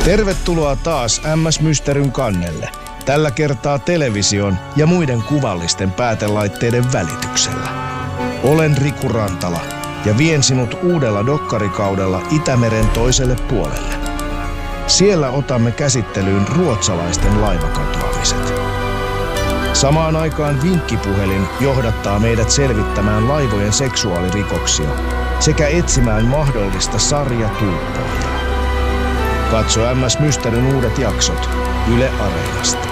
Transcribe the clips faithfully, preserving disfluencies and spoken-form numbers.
Tervetuloa taas M S Mysteryn kannelle. Tällä kertaa television ja muiden kuvallisten päätelaitteiden välityksellä. Olen Riku Rantala ja vien sinut uudella dokkarikaudella Itämeren toiselle puolelle. Siellä otamme käsittelyyn ruotsalaisten laivakatoamiset. Samaan aikaan vinkkipuhelin johdattaa meidät selvittämään laivojen seksuaalirikoksia sekä etsimään mahdollista sarjatuuppoja. Katso M S Mysteryn uudet jaksot Yle Areenasta.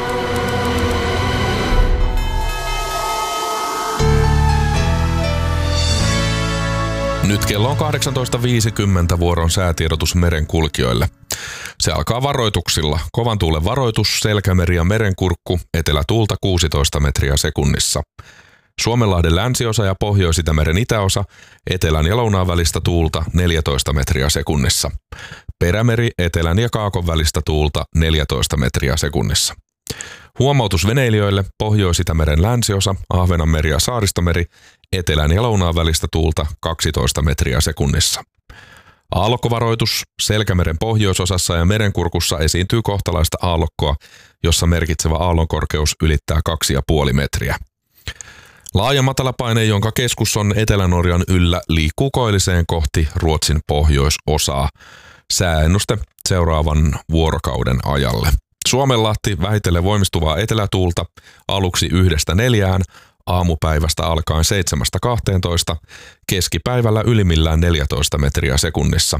Nyt kello on kahdeksantoista viisikymmentä, vuoron säätiedotus merenkulkijoille. Se alkaa varoituksilla. Kovan tuulen varoitus, Selkämeri ja Merenkurkku, etelätuulta kuusitoista metriä sekunnissa. Suomenlahden länsiosa ja Pohjois-Itämeren itäosa, etelän ja lounaan välistä tuulta neljätoista metriä sekunnissa. Perämeri, etelän ja kaakon välistä tuulta neljätoista metriä sekunnissa. Huomautus veneilijöille, Pohjois-Itämeren länsiosa, Ahvenanmeri ja Saaristomeri, etelän ja lounaan välistä tuulta kaksitoista metriä sekunnissa. Aallokkovaroitus, Selkämeren pohjoisosassa ja Merenkurkussa esiintyy kohtalaista aallokkoa, jossa merkitsevä aallonkorkeus ylittää kaksi pilkku viisi metriä. Laaja matalapaine, jonka keskus on Etelä-Norjan yllä, liikkuu koilliseen kohti Ruotsin pohjoisosaa. Sääennuste seuraavan vuorokauden ajalle. Suomenlahti vähitellen voimistuvaa etelätuulta aluksi yhdestä neljään, aamupäivästä alkaen seitsemästä kahteentoista, keskipäivällä ylimmillään neljätoista metriä sekunnissa.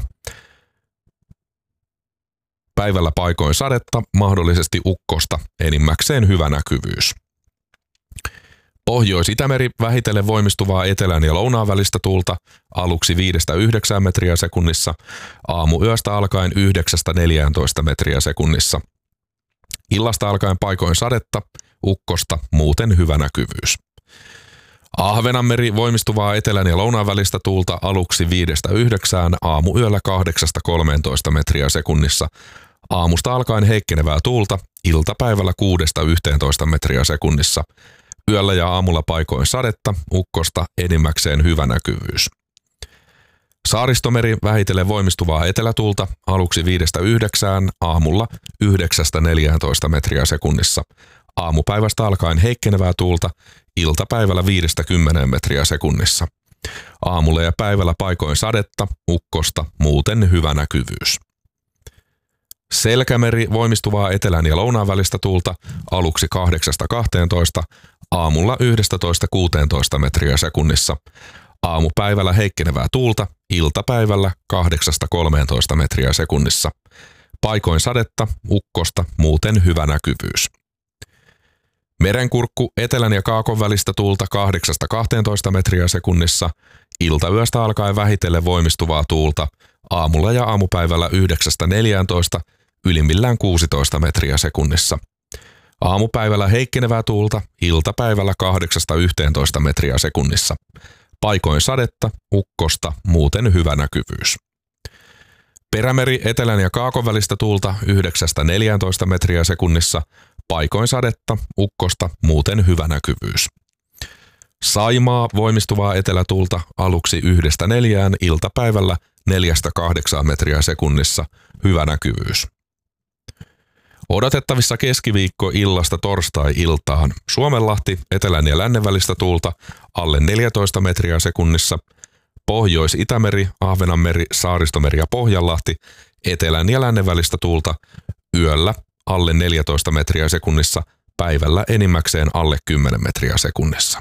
Päivällä paikoin sadetta, mahdollisesti ukkosta, enimmäkseen hyvä näkyvyys. Pohjois-Itämeri vähitellen voimistuvaa etelän ja lounaan välistä tuulta aluksi viidestä yhdeksään metriä sekunnissa, aamuyöstä alkaen yhdeksästä neljääntoista metriä sekunnissa. Illasta alkaen paikoin sadetta, ukkosta, muuten hyvä näkyvyys. Ahvenanmeri voimistuvaa etelän ja lounaan välistä tuulta aluksi viidestä yhdeksään, aamuyöllä kahdeksasta kolmeentoista metriä sekunnissa. Aamusta alkaen heikkenevää tuulta, iltapäivällä kuudesta yhteentoista metriä sekunnissa. Yöllä ja aamulla paikoin sadetta, ukkosta, enimmäkseen hyvä näkyvyys. Saaristomeri vähitellen voimistuvaa etelätuulta aluksi viidestä yhdeksään, aamulla yhdeksästä neljääntoista metriä sekunnissa. Aamupäivästä alkaen heikkenevää tuulta, iltapäivällä viidestä kymmeneen metriä sekunnissa. Aamulla ja päivällä paikoin sadetta, ukkosta, muuten hyvä näkyvyys. Selkämeri voimistuvaa etelän ja lounaan välistä tuulta aluksi kahdeksasta kahteentoista, aamulla yhdestätoista kuuteentoista metriä sekunnissa. Aamupäivällä heikkenevää tuulta, iltapäivällä kahdeksasta kolmeentoista metriä sekunnissa. Paikoin sadetta, ukkosta, muuten hyvä näkyvyys. Merenkurkku etelän ja kaakon välistä tuulta kahdeksasta kahteentoista metriä sekunnissa, iltayöstä alkaen vähitellen voimistuvaa tuulta, aamulla ja aamupäivällä yhdeksästä neljääntoista, ylimmillään kuusitoista metriä sekunnissa. Aamupäivällä heikkenevää tuulta, iltapäivällä kahdeksasta yhteentoista metriä sekunnissa. Paikoin sadetta, ukkosta, muuten hyvä näkyvyys. Perämeri etelän ja kaakon välistä tuulta yhdeksästä neljääntoista metriä sekunnissa, paikoin sadetta, ukkosta, muuten hyvä näkyvyys. Saimaa voimistuvaa etelätuulta aluksi yhdestä neljään, iltapäivällä neljästä kahdeksaan metriä sekunnissa, hyvä näkyvyys. Odotettavissa keskiviikko illasta torstai-iltaan. Suomenlahti etelän ja lännen välistä tuulta alle neljätoista metriä sekunnissa. Pohjois-Itämeri, Ahvenanmeri, Saaristomeri ja Pohjanlahti etelän ja lännen välistä tuulta yöllä alle neljätoista metriä sekunnissa, päivällä enimmäkseen alle kymmenen metriä sekunnissa.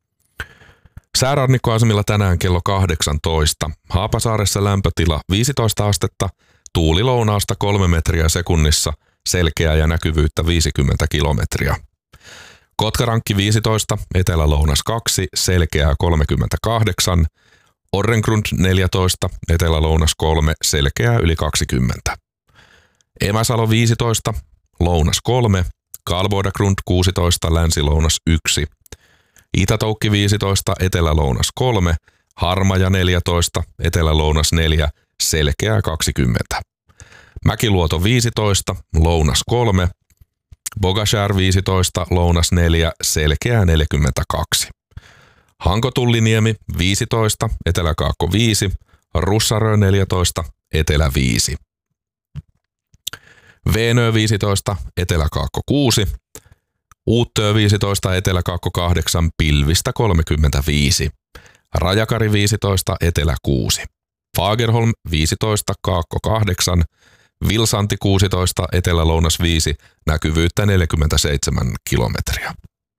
Säärannikkoasemilla tänään kello kahdeksantoista. Haapasaaressa lämpötila viisitoista astetta, tuuli lounaasta kolme metriä sekunnissa, selkeää ja näkyvyyttä viisikymmentä kilometriä. Kotkarankki viisitoista, etelä-lounas kaksi, selkeää kolmekymmentäkahdeksan. Orrengrund neljätoista, etelä-lounas kolme, selkeää yli kaksikymmentä. Emäsalo viisitoista, lounas kolme, Kalbodagrund kuusitoista, länsi-lounas yksi. Itätoukki viisitoista, etelä-lounas kolme, Harmaja neljätoista, etelä-lounas neljä, selkeää kaksikymmentä. Mäkiluoto viisitoista, lounas kolme, Bogashär viisitoista, lounas neljä, selkeää neljäkymmentäkaksi. Hankotulliniemi viisitoista, eteläkaakko viisi, Russarö neljätoista, etelä viisi. Veenö viisitoista, Etelä-Kaakko kuusi. Uuttöö viisitoista, Etelä-Kaakko kahdeksan, pilvistä kolmekymmentäviisi. Rajakari viisitoista, Etelä kuusi. Fagerholm viisitoista, Kaakko kahdeksan. Vilsanti kuusitoista, Etelä-Lounas viisi, näkyvyyttä neljäkymmentäseitsemän kilometriä.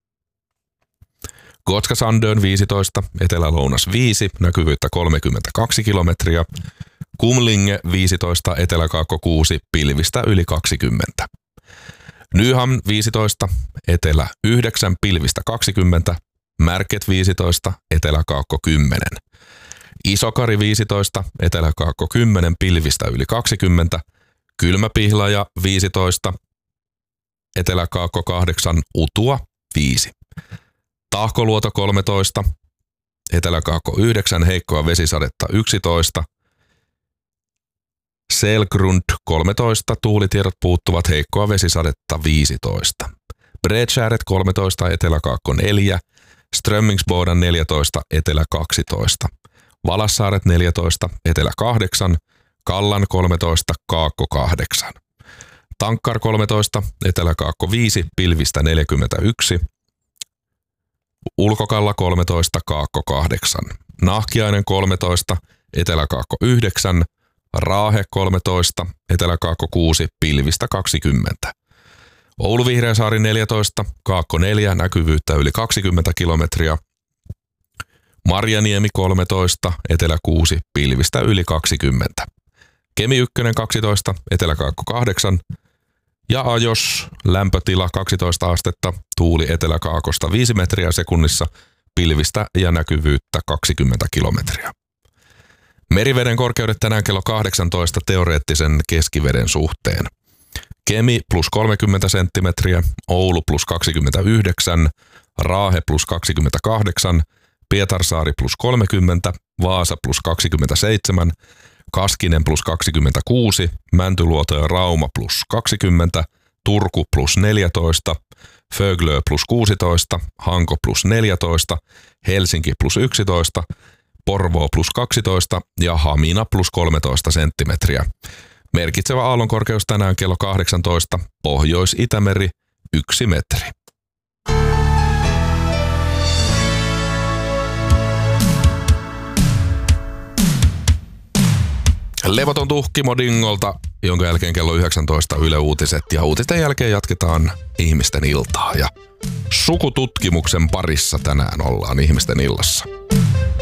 Gotska Sandön viisitoista, Etelä-Lounas viisi, näkyvyyttä kolmekymmentäkaksi kilometriä. Kumlinge viisitoista, Etelä-Kaakko kuusi, pilvistä yli kaksikymmentä. Nyham viisitoista, Etelä yhdeksän, pilvistä kaksikymmentä. Märket viisitoista, Etelä-Kaakko kymmenen. Isokari viisitoista, Etelä-Kaakko kymmenen, pilvistä yli kaksikymmentä. Kylmäpihlaja viisitoista, Etelä-Kaakko kahdeksan, Utua viisi. Tahkoluoto kolmetoista, Etelä-Kaakko yhdeksän, heikkoa vesisadetta yksitoista. Selgrund kolmetoista, tuulitiedot puuttuvat, heikkoa vesisadetta viisitoista. Bredskäret kolmetoista, Etelä-Kaakko neljä. Strömmingsboden neljätoista, Etelä kaksitoista. Valassaaret neljätoista, Etelä kahdeksan. Kallan kolmetoista, Kaakko kahdeksan. Tankkar kolmetoista, Etelä-Kaakko viisi, pilvistä neljäkymmentäyksi. Ulkokalla kolmetoista, Kaakko kahdeksan. Nahkiainen kolmetoista, Etelä-Kaakko yhdeksän. Raahe kolmetoista, Etelä-Kaakko kuusi, pilvistä kaksikymmentä. Oulu-Vihreäsaari neljätoista, Kaakko neljä, näkyvyyttä yli kaksikymmentä kilometriä. Marjaniemi kolmetoista, Etelä kuusi, pilvistä yli kaksikymmentä. Kemi yksi kaksitoista, Etelä-Kaakko kahdeksan. Ja Ajos, lämpötila kaksitoista astetta, tuuli Etelä-Kaakosta viisi metriä sekunnissa, pilvistä ja näkyvyyttä kaksikymmentä kilometriä. Meriveden korkeudet tänään kello kahdeksantoista teoreettisen keskiveden suhteen. Kemi plus kolmekymmentä senttimetriä, Oulu plus kaksikymmentäyhdeksän, Raahe plus kaksikymmentäkahdeksan, Pietarsaari plus kolmekymmentä, Vaasa plus kaksikymmentäseitsemän, Kaskinen plus kaksikymmentäkuusi, Mäntyluoto ja Rauma plus kaksikymmentä, Turku plus neljätoista, Föglö plus kuusitoista, Hanko plus neljätoista, Helsinki plus yksitoista, Porvoo plus kaksitoista ja Hamina plus kolmetoista senttimetriä. Merkitsevä aallonkorkeus tänään kello kahdeksantoista, Pohjois-Itämeri yksi metri. Levoton tuhkimo Dingolta, jonka jälkeen kello yhdeksäntoista Yle Uutiset ja uutisten jälkeen jatketaan ihmisten iltaa. Ja sukututkimuksen parissa tänään ollaan ihmisten illassa.